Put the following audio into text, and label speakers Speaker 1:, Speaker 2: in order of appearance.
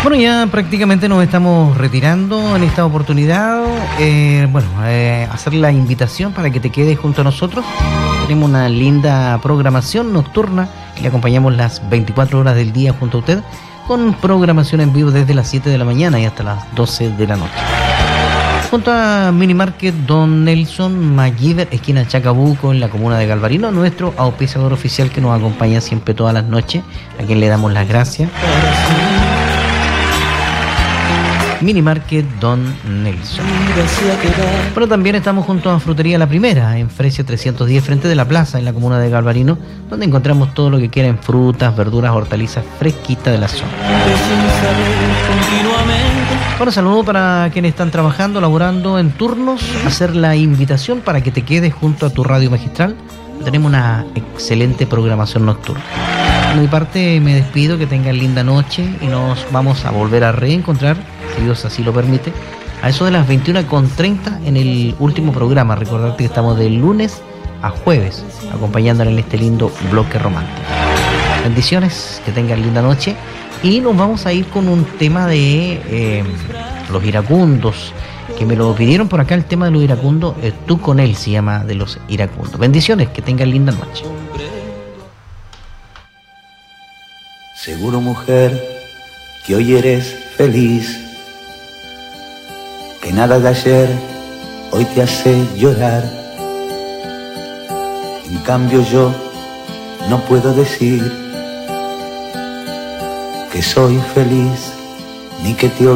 Speaker 1: Bueno, ya prácticamente nos estamos retirando en esta oportunidad. Hacer la invitación para que te quedes junto a nosotros. Tenemos una linda programación nocturna y le acompañamos las 24 horas del día junto a usted con programación en vivo desde las 7 de la mañana y hasta las 12 de la noche. Junto a Minimarket Don Nelson MacGyver, esquina Chacabuco, en la comuna de Galvarino, nuestro auspiciador oficial que nos acompaña siempre todas las noches, a quien le damos las gracias. Minimarket Don Nelson. Bueno, también estamos junto a Frutería La Primera, en Fresia 310, frente de la plaza, en la comuna de Galvarino, donde encontramos todo lo que quieran, frutas, verduras, hortalizas fresquitas de la zona. Bueno, saludo para quienes están trabajando, laborando en turnos, hacer la invitación para que te quedes junto a tu radio magistral. Tenemos una excelente programación nocturna. De mi parte me despido, que tengan linda noche y nos vamos a volver a reencontrar, si Dios así lo permite, a eso de las 21:30 en el último programa. Recordarte que estamos de lunes a jueves acompañándoles en este lindo bloque romántico. Bendiciones, que tengan linda noche y nos vamos a ir con un tema de los iracundos, que me lo pidieron por acá. El tema de los iracundos, Tú con él, se llama, de los iracundos. Bendiciones, que tengan linda noche.
Speaker 2: Seguro, mujer, que hoy eres feliz, que nada de ayer hoy te hace llorar. En cambio yo no puedo decir que soy feliz, ni que te